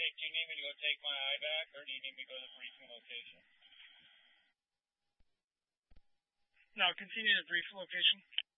do you need me to go take my eye back, or do you need me to go to the briefing location? No, continue the briefing location.